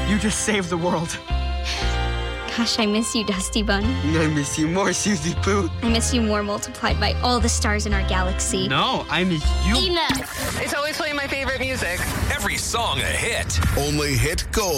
You just saved the world. Gosh, I miss you, Dusty Bun. I miss you more, Susie Pooh. I miss you more multiplied by all the stars in our galaxy. No, I miss you. Enough! It's always playing my favorite music. Every song a hit. Only hit gold.